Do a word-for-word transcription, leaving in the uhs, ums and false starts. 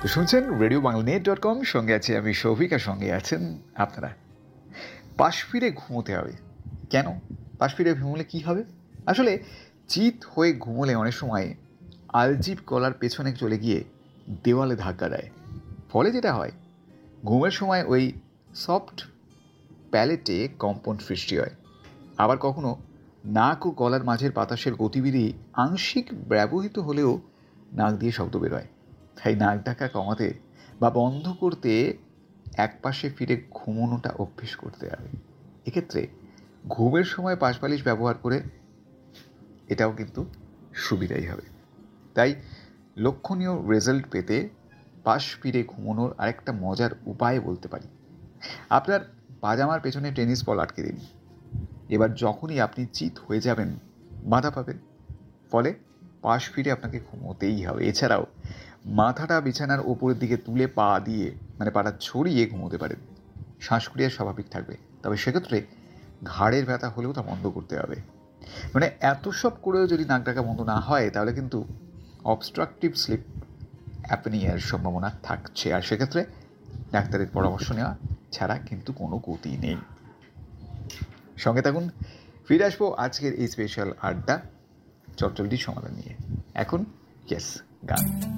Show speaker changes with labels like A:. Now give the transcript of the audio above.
A: শুনছেন radio Bangla net dot com, সঙ্গে আছে আমি সৌভিক, আর সঙ্গে আছেন আপনারা। পাশ ফিরে ঘুমোতে হবে কেন? পাশ ফিরে ঘুমোলে কী হবে? আসলে চিত হয়ে ঘুমোলে অনেক সময় আলজিভ গলার পেছনে চলে গিয়ে দেওয়ালে ধাক্কা দেয়। ফলে যেটা হয়, ঘুমের সময় ওই সফট প্যালেটে কম্পন সৃষ্টি হয়। আবার কখনো নাক ও গলার মাঝের বাতাসের গতিবিধি আংশিক ব্যবহৃত হলেও নাক দিয়ে শব্দ বেরোয়। তাই নাক ডাকা কমাতে বা বন্ধ করতে একপাশে ফিরে ঘুমোনোটা অভ্যেস করতে হবে। এক্ষেত্রে ঘুমের সময় পাশবালিশ ব্যবহার করে এটাও কিন্তু সুবিধাই হবে। তাই লক্ষণীয় রেজাল্ট পেতে পাশ ফিরে ঘুমোনোর আরেকটা মজার উপায় বলতে পারি। আপনার পাজামার পেছনে টেনিস বল আটকে দিন। এবার যখনই আপনি চিত হয়ে যাবেন, বাধা পাবেন, ফলে পাশ ফিরে আপনাকে ঘুমোতেই হবে। এছাড়াও মাথাটা বিছানার ওপরের দিকে তুলে পা দিয়ে মানে পাটা ছড়িয়ে ঘুমোতে পারেন। শ্বাসক্রিয়া স্বাভাবিক থাকবে, তবে সেক্ষেত্রে ঘাড়ের ব্যথা হলেও তা বন্ধ করতে হবে। মানে এত সব করেও যদি নাক ডাকা বন্ধ না হয়, তাহলে কিন্তু অবস্ট্রাকটিভ স্লিপ অ্যাপনিয়ার সম্ভাবনা থাকছে, আর সেক্ষেত্রে ডাক্তারের পরামর্শ নেওয়া ছাড়া কিন্তু কোনো গতি নেই। সঙ্গে থাকুন, ফিরে আসবো আজকের এই স্পেশাল আড্ডা চটচলটি সমাধান নিয়ে। এখন ইয়েস গান।